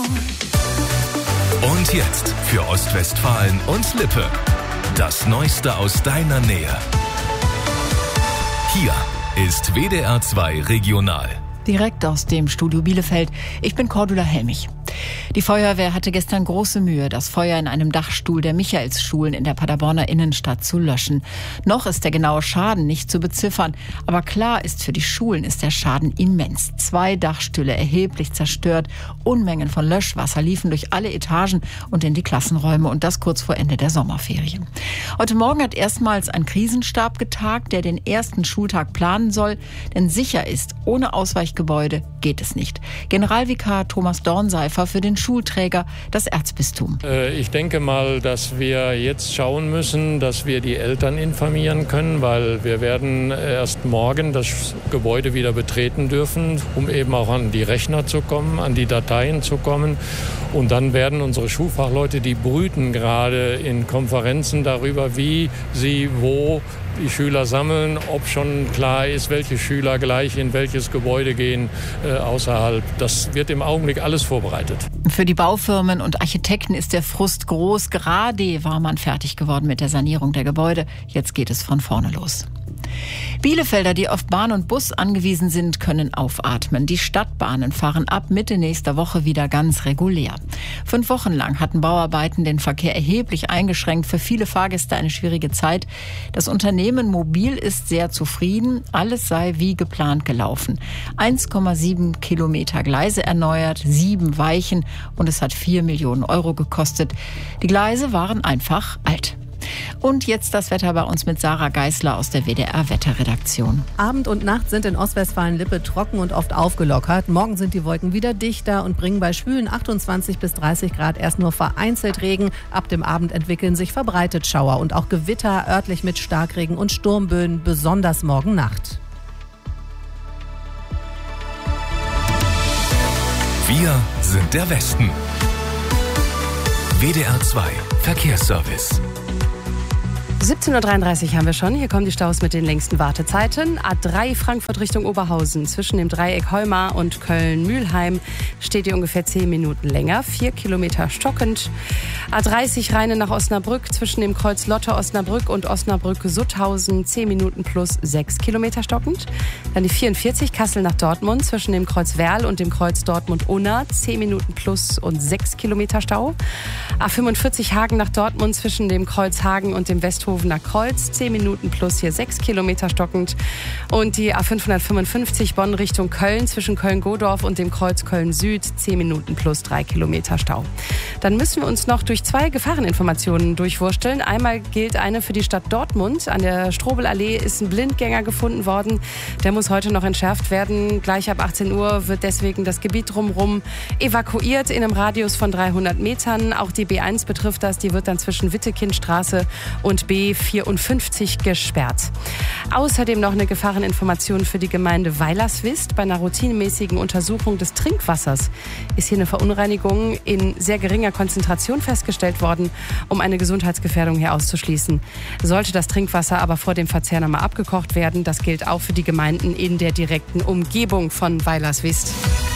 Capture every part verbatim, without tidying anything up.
Und jetzt für Ostwestfalen und Lippe. Das Neueste aus deiner Nähe. Hier ist W D R zwei Regional. Direkt aus dem Studio Bielefeld. Ich bin Cordula Helmich. Die Feuerwehr hatte gestern große Mühe, das Feuer in einem Dachstuhl der Michaelsschulen in der Paderborner Innenstadt zu löschen. Noch ist der genaue Schaden nicht zu beziffern, aber klar ist, für die Schulen ist der Schaden immens. Zwei Dachstühle erheblich zerstört, Unmengen von Löschwasser liefen durch alle Etagen und in die Klassenräume, und das kurz vor Ende der Sommerferien. Heute Morgen hat erstmals ein Krisenstab getagt, der den ersten Schultag planen soll, denn sicher ist, ohne Ausweichgebäude geht es nicht. Generalvikar Thomas Dornseifer für den Schulträger, das Erzbistum. Ich denke mal, dass wir jetzt schauen müssen, dass wir die Eltern informieren können, weil wir werden erst morgen das Gebäude wieder betreten dürfen, um eben auch an die Rechner zu kommen, an die Dateien zu kommen. Und dann werden unsere Schulfachleute, die brüten gerade in Konferenzen darüber, wie sie wo die Schüler sammeln, ob schon klar ist, welche Schüler gleich in welches Gebäude gehen äh, außerhalb. Das wird im Augenblick alles vorbereitet. Für die Baufirmen und Architekten ist der Frust groß. Gerade war man fertig geworden mit der Sanierung der Gebäude. Jetzt geht es von vorne los. Bielefelder, die auf Bahn und Bus angewiesen sind, können aufatmen. Die Stadtbahnen fahren ab Mitte nächster Woche wieder ganz regulär. Fünf Wochen lang hatten Bauarbeiten den Verkehr erheblich eingeschränkt. Für viele Fahrgäste eine schwierige Zeit. Das Unternehmen Mobil ist sehr zufrieden. Alles sei wie geplant gelaufen. eins Komma sieben Kilometer Gleise erneuert, sieben Weichen, und es hat vier Millionen Euro gekostet. Die Gleise waren einfach alt. Und jetzt das Wetter bei uns mit Sarah Geisler aus der W D R-Wetterredaktion. Abend und Nacht sind in Ostwestfalen-Lippe trocken und oft aufgelockert. Morgen sind die Wolken wieder dichter und bringen bei schwülen achtundzwanzig bis dreißig Grad erst nur vereinzelt Regen. Ab dem Abend entwickeln sich verbreitet Schauer und auch Gewitter, örtlich mit Starkregen und Sturmböen, besonders morgen Nacht. Wir sind der Westen. W D R zwei Verkehrsservice. siebzehn Uhr dreiunddreißig haben wir schon. Hier kommen die Staus mit den längsten Wartezeiten. A drei Frankfurt Richtung Oberhausen. Zwischen dem Dreieck Heumar und Köln-Mühlheim steht ihr ungefähr zehn Minuten länger. Vier Kilometer stockend. A dreißig Rheine nach Osnabrück. Zwischen dem Kreuz Lotte-Osnabrück und Osnabrück-Sutthausen zehn Minuten plus sechs Kilometer stockend. Dann die vierundvierzig Kassel nach Dortmund. Zwischen dem Kreuz Werl und dem Kreuz Dortmund-Unna zehn Minuten plus und sechs Kilometer Stau. A fünfundvierzig Hagen nach Dortmund. Zwischen dem Kreuz Hagen und dem Westhof nach Kreuz, zehn Minuten plus hier sechs Kilometer stockend. Und die A fünfhundertfünfundfünfzig Bonn Richtung Köln zwischen Köln-Godorf und dem Kreuz Köln-Süd, zehn Minuten plus drei Kilometer Stau. Dann müssen wir uns noch durch zwei Gefahreninformationen durchwursteln. Einmal gilt eine für die Stadt Dortmund. An der Strobelallee ist ein Blindgänger gefunden worden. Der muss heute noch entschärft werden. Gleich ab achtzehn Uhr wird deswegen das Gebiet drumherum evakuiert in einem Radius von dreihundert Metern. Auch die B eins betrifft das. Die wird dann zwischen Wittekindstraße und B vierundfünfzig gesperrt. Außerdem noch eine Gefahreninformation für die Gemeinde Weilerswist. Bei einer routinemäßigen Untersuchung des Trinkwassers ist hier eine Verunreinigung in sehr geringer Konzentration festgestellt worden, um eine Gesundheitsgefährdung hier auszuschließen. Sollte das Trinkwasser aber vor dem Verzehr nochmal abgekocht werden, das gilt auch für die Gemeinden in der direkten Umgebung von Weilerswist.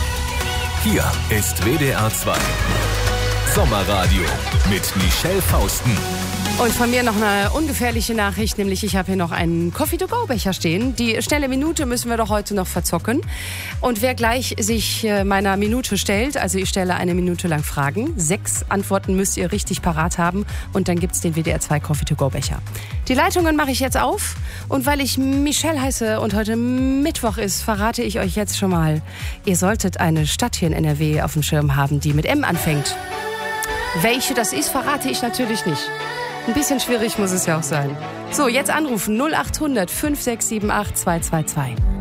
Hier ist W D R zwei Sommerradio mit Michelle Fausten. Und von mir noch eine ungefährliche Nachricht, nämlich ich habe hier noch einen Coffee-to-go-Becher stehen. Die schnelle Minute müssen wir doch heute noch verzocken. Und wer gleich sich meiner Minute stellt, also ich stelle eine Minute lang Fragen, sechs Antworten müsst ihr richtig parat haben und dann gibt's den W D R zwei Coffee-to-go-Becher. Die Leitungen mache ich jetzt auf und weil ich Michelle heiße und heute Mittwoch ist, verrate ich euch jetzt schon mal, ihr solltet eine Stadt hier in N R W auf dem Schirm haben, die mit M anfängt. Welche das ist, verrate ich natürlich nicht. Ein bisschen schwierig muss es ja auch sein. So, jetzt anrufen null acht hundert fünf sechs sieben acht zwei zwei zwei.